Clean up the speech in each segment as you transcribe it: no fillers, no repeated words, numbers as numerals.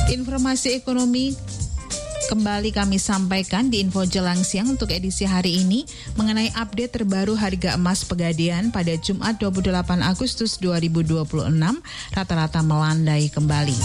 Informasi ekonomi kembali kami sampaikan di Info Jelang Siang untuk edisi hari ini mengenai update terbaru harga emas Pegadaian pada Jumat 28 Agustus 2026 rata-rata melandai kembali.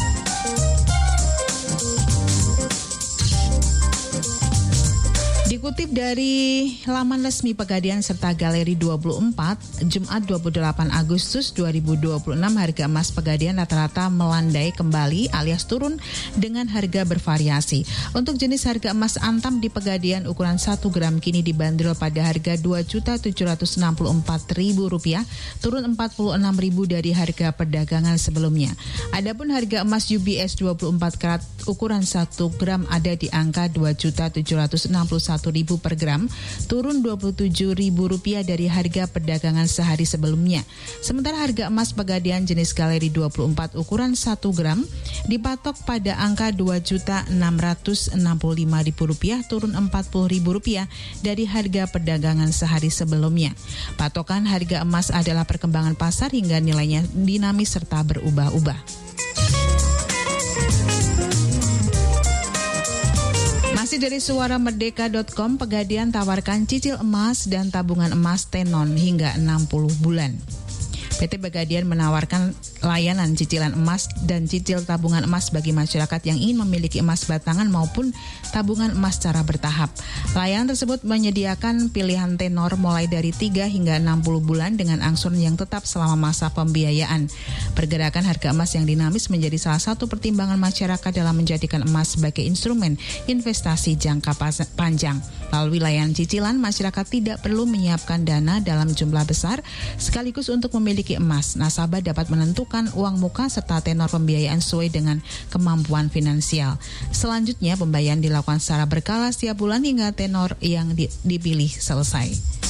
Dikutip dari laman resmi Pegadaian serta Galeri 24, Jumat 28 Agustus 2026 harga emas Pegadaian rata-rata melandai kembali alias turun dengan harga bervariasi. Untuk jenis harga emas antam di Pegadaian ukuran 1 gram kini dibanderol pada harga Rp2.764.000, turun Rp46.000 dari harga perdagangan sebelumnya. Adapun harga emas UBS 24 karat ukuran 1 gram ada di angka Rp2.761.000 per gram, turun Rp27.000 dari harga perdagangan sehari sebelumnya. Sementara harga emas Pegadaian jenis Galeri 24 ukuran 1 gram dipatok pada angka Rp2.665.000, turun Rp40.000 dari harga perdagangan sehari sebelumnya. Patokan harga emas adalah perkembangan pasar hingga nilainya dinamis serta berubah-ubah. Masih dari suaramerdeka.com, Pegadaian tawarkan cicil emas dan tabungan emas tenon hingga 60 bulan. PT Pegadaian menawarkan layanan cicilan emas dan cicil tabungan emas bagi masyarakat yang ingin memiliki emas batangan maupun tabungan emas secara bertahap. Layanan tersebut menyediakan pilihan tenor mulai dari 3 hingga 60 bulan dengan angsuran yang tetap selama masa pembiayaan. Pergerakan harga emas yang dinamis menjadi salah satu pertimbangan masyarakat dalam menjadikan emas sebagai instrumen investasi jangka panjang. Melalui layanan cicilan, masyarakat tidak perlu menyiapkan dana dalam jumlah besar sekaligus untuk memiliki emas. Nasabah dapat menentukan uang muka serta tenor pembiayaan sesuai dengan kemampuan finansial. Selanjutnya, pembayaran dilakukan secara berkala setiap bulan hingga tenor yang dipilih selesai.